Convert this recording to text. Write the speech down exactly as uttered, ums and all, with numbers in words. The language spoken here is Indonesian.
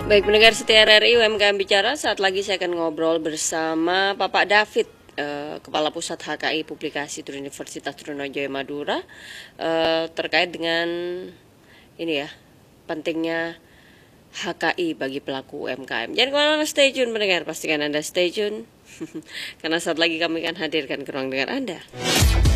Baik, pendengar setia R R I U M K M Bicara, saat lagi saya akan ngobrol bersama Bapak David, eh, Kepala Pusat H K I Publikasi Universitas Trunojoyo Madura, eh, terkait dengan ini ya, pentingnya H K I bagi pelaku U M K M. Jangan kemana-mana, stay tune pendengar, pastikan Anda stay tune, karena saat lagi kami akan hadirkan ke ruang dengar Anda.